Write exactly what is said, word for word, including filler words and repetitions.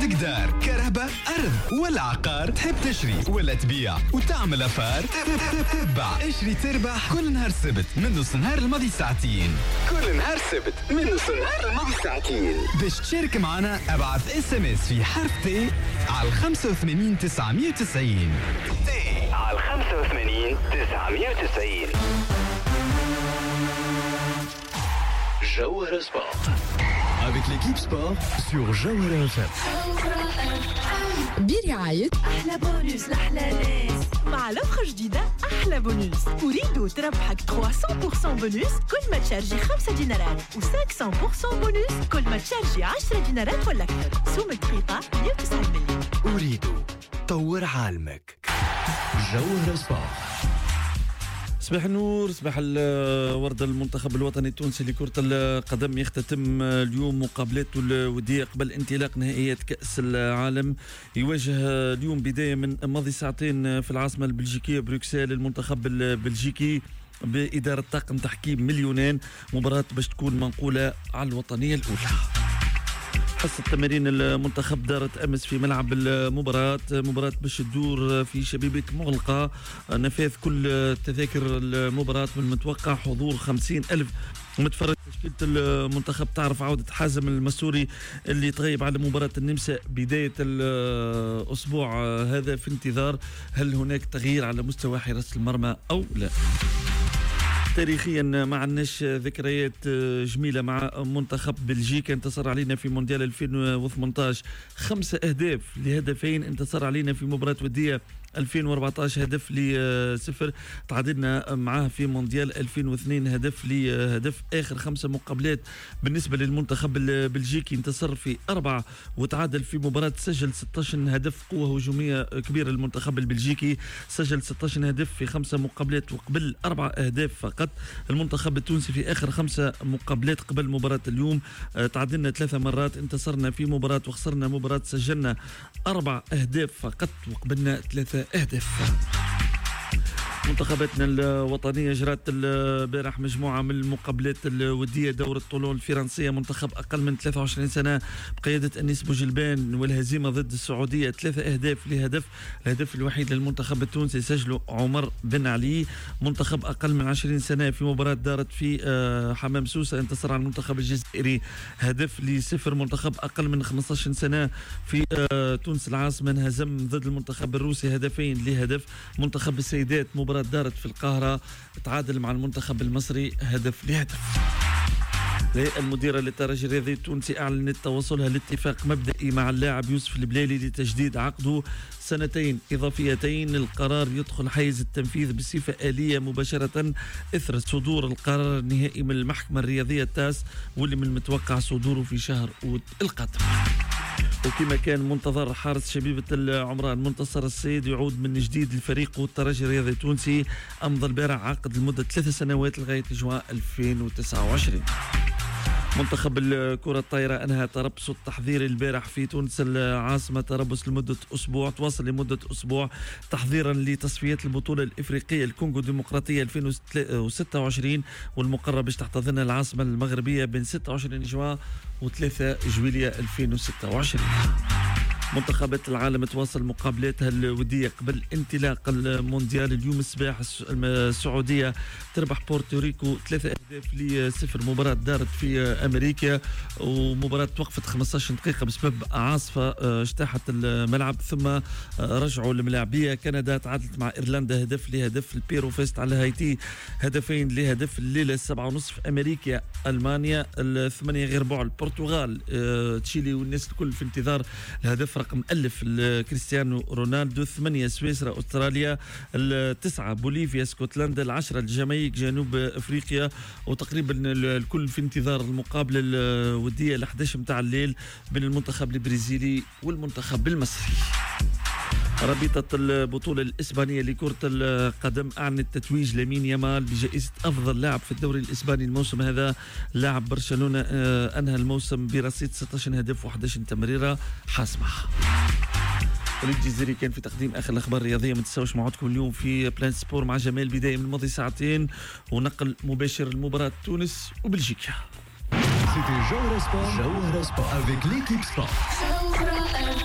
عندك دار كهرباء أرض ولا عقار تحب تشري ولا تبيع وتعمل أفار تبع اشري تربح كل نهار سبت من نص نهار الماضي ساعتين كل نهار سبت من نص نهار الماضي ساعتين باش تشارك معنا ابعث اس ام اس في حرف تي على خمسة وثمانين تسعمية وتسعين تي على خمسة وثمانين تسعمية وتسعين. جوهرة سبورت avec l'équipe sport sur جوهرة اف ام برعاية أحلى بونus لأحلى ناس مع لفخة جديدة أحلى بونus. أريد تربحك ثلاثمية بالمية بونus كل ما تشارجي خمسة دينارات و500 بالمية بونus كل ما تشارجي عشرة دينارات ولا أكثر. سوم دقيقة مية وتسعين مليون. أريد طور عالمك. جوهرة سبورت. صباح النور، صباح الورد. المنتخب الوطني التونسي لكرة القدم يختتم اليوم مقابلاته الودية قبل انطلاق نهائيات كأس العالم. يواجه اليوم بداية من ماضي ساعتين في العاصمة البلجيكية بروكسل المنتخب البلجيكي بإدارة طاقم تحكيم مليونين. مباراة باش تكون منقولة على الوطنية الأولى. حصة تمارين المنتخب دارت أمس في ملعب المباراة. مباراة باش تدور في شبابيك مغلقة. نفاذ كل تذاكر المباراة من المتوقع حضور خمسين ألف متفرج. تشكيلة المنتخب تعرف عودة حازم المسوري اللي تغيب على مباراة النمسا بداية الأسبوع هذا في انتظار هل هناك تغيير على مستوى حراسة المرمى أو لا. تاريخيا ما عندناش ذكريات جميلة مع منتخب بلجيكا. انتصر علينا في مونديال ألفين وثمانية عشر خمسة أهداف لهدفين. انتصر علينا في مباراة ودية ألفين وأربعة عشر هدف لصفر. تعادلنا معاه في مونديال ألفين واثنين هدف لهدف. آخر خمسة مقابلات بالنسبة للمنتخب البلجيكي انتصر في أربعة وتعادل في مباراة. سجل ستة عشر هدف. قوة هجومية كبيرة المنتخب البلجيكي. سجل ستة عشر هدف في خمسة مقابلات وقبل أربعة أهداف فقط. المنتخب التونسي في آخر خمسة مقابلات قبل مباراة اليوم تعادلنا ثلاثة مرات. انتصرنا في مباراة وخسرنا مباراة. سجلنا أربع أهداف فقط وقبلنا ثلاثة أهداف. منتخباتنا الوطنية جرت البارح مجموعة من المقابلات الودية دورة طولون الفرنسية. منتخب أقل من ثلاثة وعشرين سنة بقيادة أنيس بوجلبان والهزيمة ضد السعودية ثلاثة أهداف لهدف. الهدف الوحيد للمنتخب التونسي سجله عمر بن علي. منتخب أقل من عشرين سنة في مباراة دارت في حمام سوسة انتصر على المنتخب الجزائري هدف لصفر. منتخب أقل من خمسة عشر سنة في تونس العاصمة انهزم ضد المنتخب الروسي هدفين لهدف. منتخب السيدات مباراة دارت في القاهرة تعادل مع المنتخب المصري هدف لهدف. المديرة للترجي الرياضي التونسي أعلنت توصلها لاتفاق مبدئي مع اللاعب يوسف البلالي لتجديد عقده سنتين إضافيتين. القرار يدخل حيز التنفيذ بصفة آلية مباشرة إثر صدور القرار النهائي من المحكمة الرياضية التاس واللي من المتوقع صدوره في شهر أوت القادم. وكما كان منتظر حارس شبيبة العمران منتصر السيد يعود من جديد للفريق والترجي الرياضي التونسي. أمضى البارح عقد لمدة ثلاث سنوات لغاية جوان ألفين وتسعة وعشرين. منتخب الكرة الطايرة أنهى تربص التحضير البارح في تونس العاصمة. تربص لمدة أسبوع تواصل لمدة أسبوع تحضيرا لتصفيات البطولة الإفريقية الكونغو الديمقراطية ألفين وستة وعشرين والمقرر باش تحتضنها العاصمة المغربية بين ستة وعشرين جوان وثلاثة جويلية ألفين وستة وعشرين. منتخبات العالم تواصل مقابلاتها الودية قبل انطلاق المونديال. اليوم الصباح السعودية تربح بورتوريكو ثلاثة أهداف لصفر. مباراة دارت في أمريكا ومباراة توقفت خمسة عشر دقيقة بسبب عاصفة اجتاحت الملعب ثم رجعوا الملاعبية. كندا تعادلت مع إيرلندا هدف لهدف. البيرو فازت على هايتي هدفين لهدف. الليلة السبعة ونصف أمريكا ألمانيا. الثمانية غير بعد البرتغال تشيلي والناس الكل في انتظار الهدف رقم ألف كريستيانو رونالدو. ثمانية سويسرا أستراليا. التسعة بوليفيا اسكتلندا. العشرة الجامايك جنوب أفريقيا. وتقريبا الكل في انتظار المقابلة الودية ال إحدى عشر متاع الليل بين المنتخب البرازيلي والمنتخب المصري. رابطة البطولة الإسبانية لكرة القدم أعلنت تتويج لامين يامال بجائزة أفضل لاعب في الدوري الإسباني الموسم هذا. لاعب برشلونة أنهى الموسم برصيد ستة عشر هدف وأحد عشر تمريرة حاسمة. وليد الجزيري كان في تقديم آخر الأخبار الرياضية. ما تنساوش موعدكم اليوم في بلان سبور مع جمال بداية من ماضي ساعتين ونقل مباشر لمباراة تونس وبلجيكا. C'était Jawhara Sport, Jawhara Sport avec l'équipe sport.